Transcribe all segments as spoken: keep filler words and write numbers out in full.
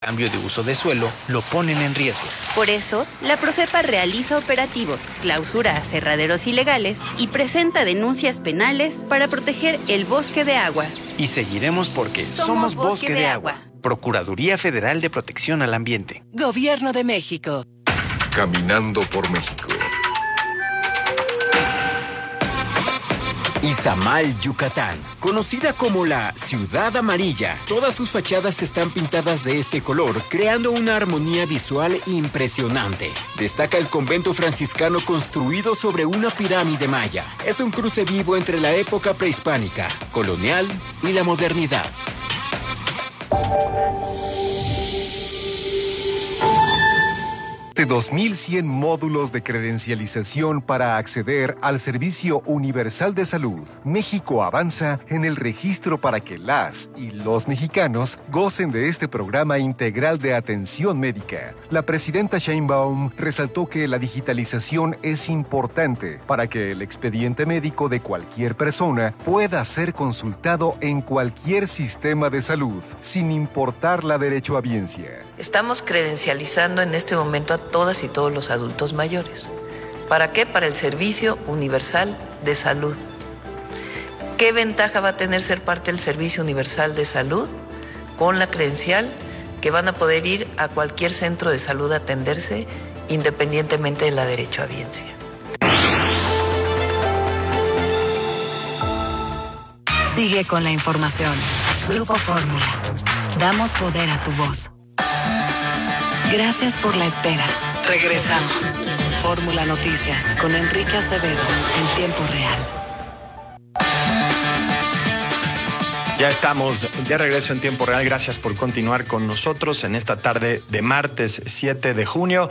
cambio de uso de suelo lo ponen en riesgo. Por eso, la Profepa realiza operativos, clausura aserraderos ilegales y presenta denuncias penales para proteger el bosque de agua. Y seguiremos porque somos, somos Bosque, bosque de, de agua. agua. Procuraduría Federal de Protección al Ambiente. Gobierno de México. Caminando por México. Izamal, Yucatán, conocida como la Ciudad Amarilla. Todas sus fachadas están pintadas de este color, creando una armonía visual impresionante. Destaca el convento franciscano construido sobre una pirámide maya. Es un cruce vivo entre la época prehispánica, colonial y la modernidad. De dos mil cien módulos de credencialización para acceder al Servicio Universal de Salud, México avanza en el registro para que las y los mexicanos gocen de este programa integral de atención médica. La presidenta Sheinbaum resaltó que la digitalización es importante para que el expediente médico de cualquier persona pueda ser consultado en cualquier sistema de salud, sin importar la derechohabiencia. Estamos credencializando en este momento a todas y todos los adultos mayores. ¿Para qué? Para el Servicio Universal de Salud. ¿Qué ventaja va a tener ser parte del Servicio Universal de Salud? Con la credencial que van a poder ir a cualquier centro de salud a atenderse independientemente de la derechohabiencia. Sigue con la información. Grupo Fórmula. Damos poder a tu voz. Gracias por la espera. Regresamos. Fórmula Noticias con Enrique Acevedo en tiempo real. Ya estamos de regreso en tiempo real. Gracias por continuar con nosotros en esta tarde de martes siete de junio.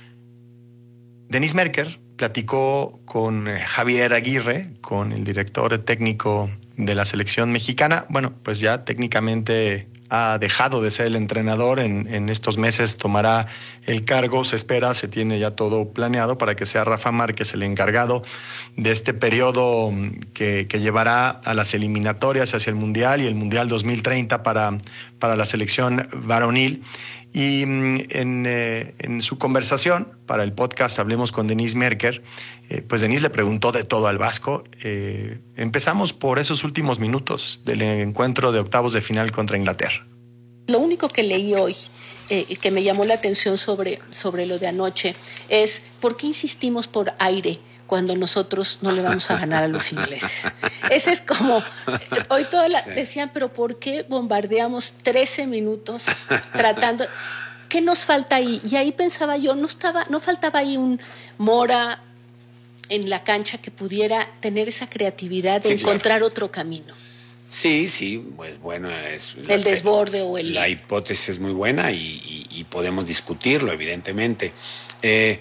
Denise Merker platicó con Javier Aguirre, con el director técnico de la selección mexicana. Bueno, pues ya técnicamente ha dejado de ser el entrenador. En, en estos meses tomará el cargo. Se espera, se tiene ya todo planeado para que sea Rafa Márquez el encargado de este periodo que, que llevará a las eliminatorias hacia el Mundial y el Mundial dos mil treinta para, para la selección varonil. Y en, eh, en su conversación para el podcast Hablemos con Denise Merker, eh, pues Denise le preguntó de todo al Vasco. Eh, empezamos por esos últimos minutos del encuentro de octavos de final contra Inglaterra. Lo único que leí hoy, eh, que me llamó la atención sobre, sobre lo de anoche, es ¿por qué insistimos por aire cuando nosotros no le vamos a ganar a los ingleses? Ese es como, hoy todas la, sí. decían, pero ¿por qué bombardeamos trece minutos tratando? ¿Qué nos falta ahí? Y ahí pensaba yo, no estaba, no faltaba ahí un Mora en la cancha que pudiera tener esa creatividad de sí, encontrar claro. otro camino. Sí, sí, pues bueno, es el la, desborde o el... La hipótesis es muy buena y, y, y podemos discutirlo, evidentemente. Eh,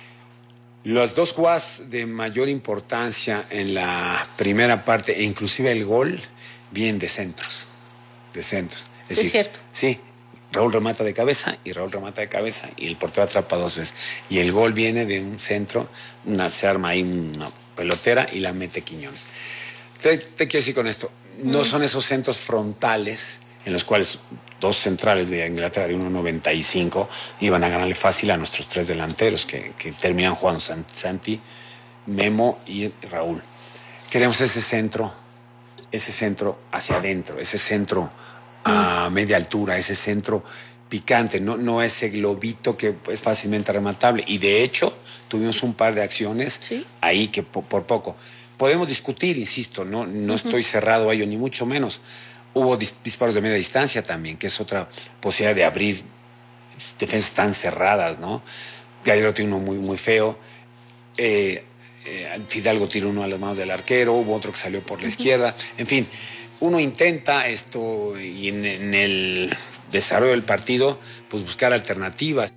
Las dos jugadas de mayor importancia en la primera parte, e inclusive el gol, vienen de centros. De centros. Es, decir, es cierto. Sí, Raúl remata de cabeza y Raúl remata de cabeza y el portero atrapa dos veces. Y el gol viene de un centro, una, se arma ahí una pelotera y la mete Quiñones. Te, te quiero decir con esto, no mm. son esos centros frontales en los cuales dos centrales de Inglaterra de uno noventa y cinco iban a ganarle fácil a nuestros tres delanteros que, que terminan jugando Santi, Memo y Raúl. Queremos ese centro, ese centro hacia adentro, ese centro a media altura, ese centro picante, no, no ese globito que es fácilmente rematable. Y de hecho, tuvimos un par de acciones ¿sí? ahí que por, por poco. Podemos discutir, insisto, no, no uh-huh. estoy cerrado a ello, ni mucho menos. Hubo dis- disparos de media distancia también, que es otra posibilidad de abrir defensas tan cerradas, ¿no? Gallardo tiene uno muy, muy feo. Eh, eh, Fidalgo tiró uno a las manos del arquero, hubo otro que salió por la uh-huh. izquierda. En fin, uno intenta esto y en, en el desarrollo del partido, pues buscar alternativas.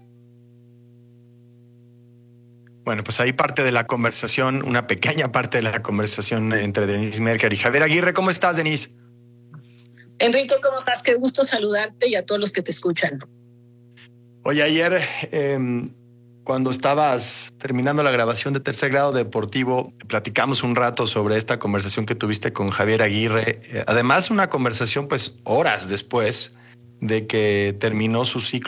Bueno, pues ahí parte de la conversación, una pequeña parte de la conversación entre Denise Merker y Javier Aguirre. ¿Cómo estás, Denise? Enrique, ¿cómo estás? Qué gusto saludarte y a todos los que te escuchan. Oye, ayer eh, cuando estabas terminando la grabación de Tercer Grado Deportivo, platicamos un rato sobre esta conversación que tuviste con Javier Aguirre. Eh, además, una conversación pues horas después de que terminó su ciclo